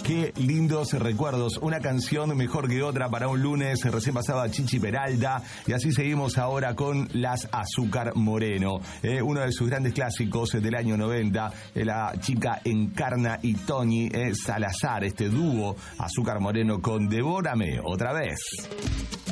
Qué lindos recuerdos. Una canción mejor que otra para un lunes. Recién pasaba Chichi Peralta. Y así seguimos ahora con las Azúcar Moreno. Uno de sus grandes clásicos del año 90. La chica Encarna y Tony Salazar. Este dúo Azúcar Moreno con Devórame otra vez.